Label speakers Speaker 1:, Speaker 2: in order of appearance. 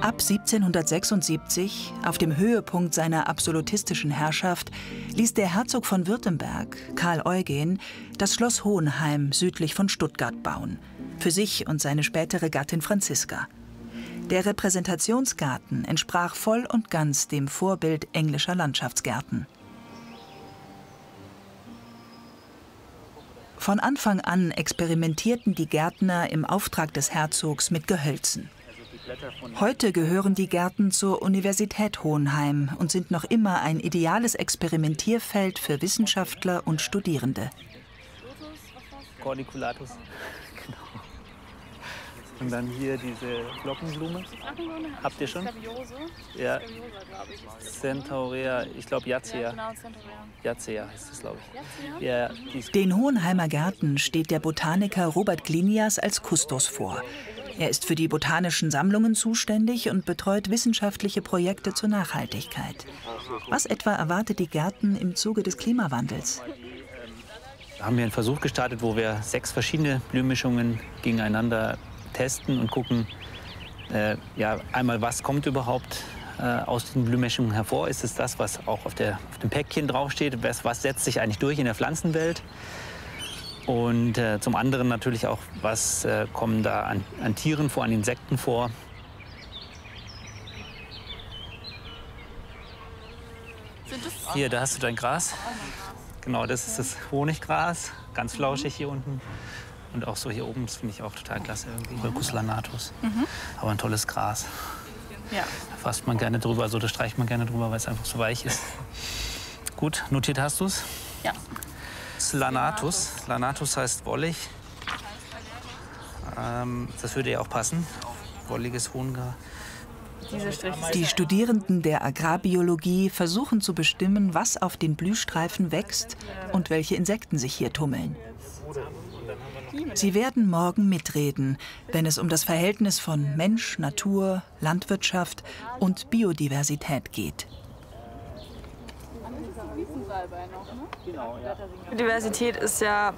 Speaker 1: Ab 1776, auf dem Höhepunkt seiner absolutistischen Herrschaft, ließ der Herzog von Württemberg, Karl Eugen, das Schloss Hohenheim südlich von Stuttgart bauen, für sich und seine spätere Gattin Franziska. Der Repräsentationsgarten entsprach voll und ganz dem Vorbild englischer Landschaftsgärten. Von Anfang an experimentierten die Gärtner im Auftrag des Herzogs mit Gehölzen. Heute gehören die Gärten zur Universität Hohenheim und sind noch immer ein ideales Experimentierfeld für Wissenschaftler und Studierende.
Speaker 2: Corniculatus, genau. Und dann hier diese Glockenblume. Habt ihr schon?
Speaker 3: Scabiose.
Speaker 2: Ja.
Speaker 3: Scabiosa, glaube ich.
Speaker 2: Centaurea, ich glaube Jacea.
Speaker 3: Ja, genau, Centaurea.
Speaker 2: Jacea heißt es, glaube ich.
Speaker 3: Jacea?
Speaker 2: Ja, die ist
Speaker 1: Den Hohenheimer Gärten steht der Botaniker Robert Glinias als Kustos vor. Er ist für die botanischen Sammlungen zuständig und betreut wissenschaftliche Projekte zur Nachhaltigkeit. Was etwa erwartet die Gärten im Zuge des Klimawandels?
Speaker 2: Da haben wir einen Versuch gestartet, wo wir 6 verschiedene Blühmischungen gegeneinander testen und gucken, ja, einmal, was kommt überhaupt aus diesen Blühmischungen hervor? Ist es das, was auch auf dem Päckchen draufsteht? Was setzt sich eigentlich durch in der Pflanzenwelt? Und zum anderen natürlich auch, was kommen da an Tieren vor, an Insekten vor? Hier, da hast du dein Gras. Genau, das ist das Honiggras, ganz flauschig hier unten. Und auch so hier oben, das finde ich auch total klasse irgendwie. Holcus lanatus. Aber ein tolles Gras.
Speaker 3: Ja.
Speaker 2: Da fasst man gerne drüber, also da streicht man gerne drüber, weil es einfach so weich ist. Gut, notiert hast du es?
Speaker 3: Ja.
Speaker 2: Lanatus. Lanatus heißt wollig. Das würde ja auch passen. Wolliges Hohengras.
Speaker 3: Diese Striche.
Speaker 1: Die Studierenden der Agrarbiologie versuchen zu bestimmen, was auf den Blühstreifen wächst und welche Insekten sich hier tummeln. Sie werden morgen mitreden, wenn es um das Verhältnis von Mensch, Natur, Landwirtschaft und Biodiversität geht.
Speaker 3: Biodiversität ist ja